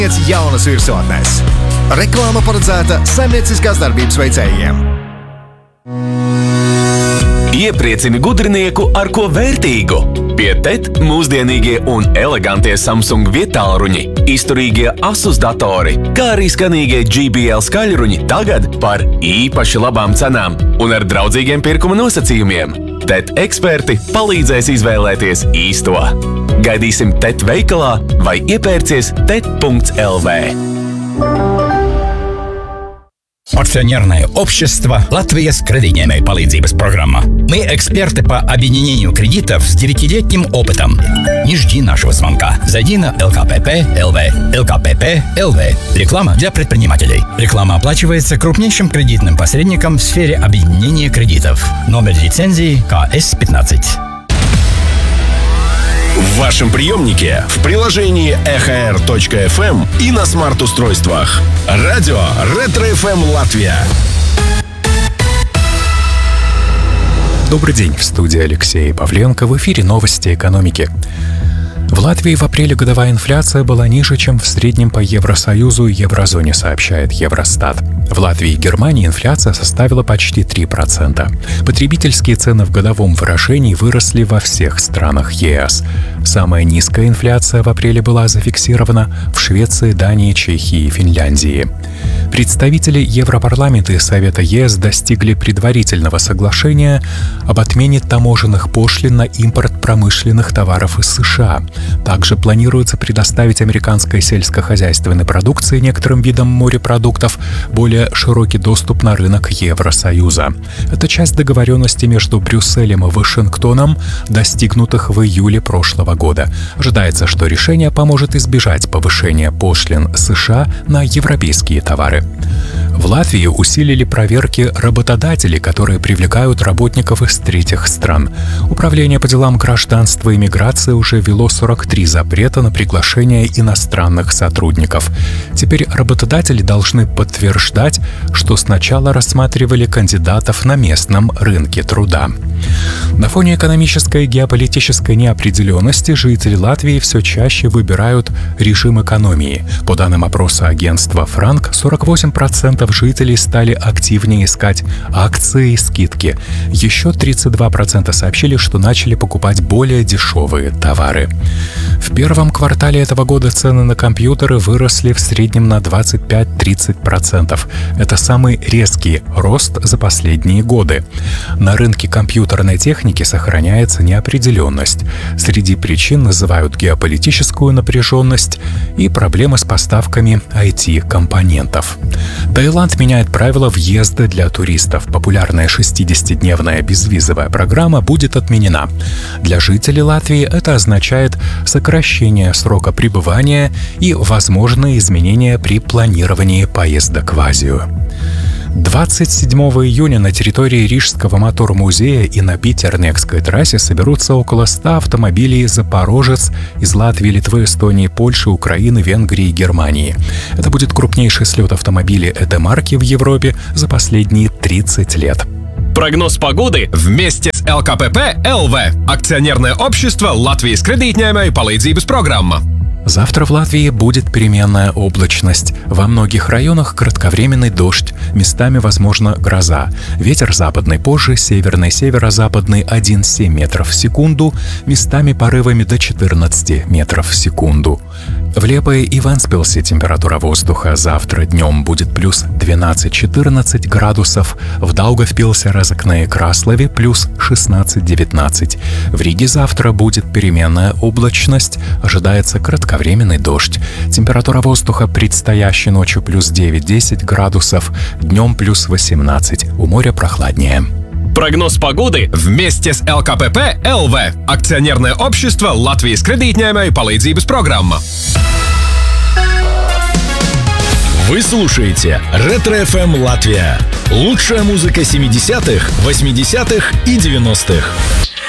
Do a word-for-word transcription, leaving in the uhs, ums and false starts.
Jaunas virsotnes. Reklāma paredzēta saimnieciskās darbības veicējiem. Iepriecini gudrinieku ar ko vērtīgu. Pie T E T mūsdienīgie un elegantie Samsung viedtālruņi, izturīgie Asus datori, kā arī skanīgie J B L skaļruņi tagad par īpaši labām cenām un ar draudzīgiem pirkuma nosacījumiem. T E T eksperti palīdzēs izvēlēties īsto. Gaidīsim T E T veikalā vai iepērcies T E T punkts L V. Акционерное общество «Латвия кредитņēmēju palīdzības программа». Мы эксперты по объединению кредитов с девятилетним опытом. Не жди нашего звонка. Зайди на эл ка пэ пэ точка эл ви. эл ка пэ пэ точка эл ви. Реклама для предпринимателей. Реклама оплачивается крупнейшим кредитным посредником в сфере объединения кредитов. Номер лицензии ка эс пятнадцать. В вашем приемнике, в приложении эхо эр точка эф эм и на смарт-устройствах. Радио Ретро-эф эм Латвия. Добрый день, в студии Алексей Павленко, в эфире новости экономики. В Латвии в апреле годовая инфляция была ниже, чем в среднем по Евросоюзу и еврозоне, сообщает Евростат. В Латвии и Германии инфляция составила почти три процента. Потребительские цены в годовом выражении выросли во всех странах е эс. Самая низкая инфляция в апреле была зафиксирована в Швеции, Дании, Чехии и Финляндии. Представители Европарламента и Совета е эс достигли предварительного соглашения об отмене таможенных пошлин на импорт промышленных товаров из США. Также планируется предоставить американской сельскохозяйственной продукции некоторым видам морепродуктов более широкий доступ на рынок Евросоюза. Это часть договоренности между Брюсселем и Вашингтоном, достигнутых в июле прошлого года. Ожидается, что решение поможет избежать повышения пошлин США на европейские товары. В Латвии усилили проверки работодателей, которые привлекают работников из третьих стран. Управление по делам гражданства и миграции уже ввело сорок три запрета на приглашение иностранных сотрудников. Теперь работодатели должны подтверждать, что сначала рассматривали кандидатов на местном рынке труда. На фоне экономической и геополитической неопределенности жители Латвии все чаще выбирают режим экономии. По данным опроса агентства «Франк», сорок восемь процентов жителей стали активнее искать акции и скидки. Еще тридцать два процента сообщили, что начали покупать более дешевые товары. В первом квартале этого года цены на компьютеры выросли в среднем на двадцать пять - тридцать процентов. Это самый резкий рост за последние годы. На рынке компьютерной техники сохраняется неопределенность. Среди причин называют геополитическую напряженность и проблемы с поставками ай ти-компонентов. Таиланд меняет правила въезда для туристов. Популярная шестидесятидневная безвизовая программа будет отменена. Для жителей Латвии это означает сокращение срока пребывания и возможные изменения при планировании поездок в Азию. двадцать седьмого июня на территории Рижского мотор-музея и на Питер-Некской трассе соберутся около ста автомобилей «Запорожец» из Латвии, Литвы, Эстонии, Польши, Украины, Венгрии и Германии. Это будет крупнейший слет автомобилей этой марки в Европе за последние тридцать лет. Прогноз погоды вместе с эл ка пэ пэ точка эл ви. Акционерное общество «Латвия кредитņēmēju palīdzības программа». Завтра в Латвии будет переменная облачность. Во многих районах кратковременный дождь, местами возможна гроза. Ветер западный позже, северный, северо-западный один целых семь десятых метров в секунду, местами порывами до четырнадцати метров в секунду. В Лепое и Венспилсе температура воздуха завтра днем будет плюс двенадцать - четырнадцать градусов, в Даугавпилсе, Разокне и Краслове плюс шестнадцать - девятнадцать. В Риге завтра будет переменная облачность, ожидается кратковременный дождь. Температура воздуха предстоящей ночью плюс девять - десять градусов, днем плюс восемнадцать, у моря прохладнее. Прогноз погоды вместе с эл ка пэ пэ точка эл ви. Акционерное общество «Латвия кредитņēmēju palīdzības программа». Вы слушаете Ретро-эф эм Латвия. Лучшая музыка семидесятых, восьмидесятых и девяностых.